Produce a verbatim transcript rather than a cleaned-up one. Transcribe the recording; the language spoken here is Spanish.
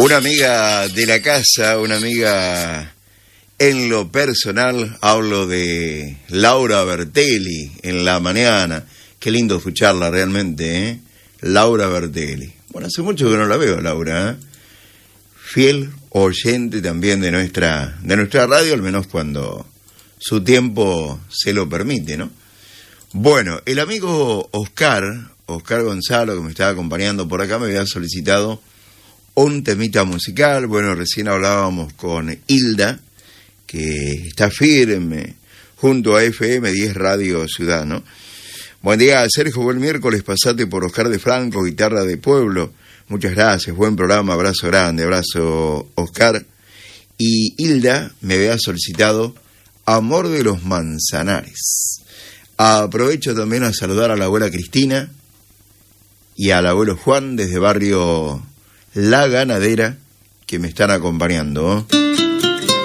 Una amiga de la casa, una amiga en lo personal, hablo de Laura Bertelli en la mañana. Qué lindo escucharla realmente, ¿eh? Laura Bertelli. Bueno, hace mucho que no la veo, Laura, ¿eh? Fiel oyente también de nuestra, de nuestra radio, al menos cuando su tiempo se lo permite, ¿no? Bueno, el amigo Oscar, Oscar Gonzalo, que me estaba acompañando por acá, me había solicitado un temita musical. Bueno, recién hablábamos con Hilda, que está firme junto a F M diez Radio Ciudad, ¿no? Buen día, Sergio, buen miércoles, pasate por Oscar de Franco, guitarra de pueblo. Muchas gracias, buen programa, abrazo grande, abrazo Oscar. Y Hilda me había solicitado Amor de los Manzanares. Aprovecho también a saludar a la abuela Cristina y al abuelo Juan desde barrio La Ganadera, que me están acompañando, ¿eh?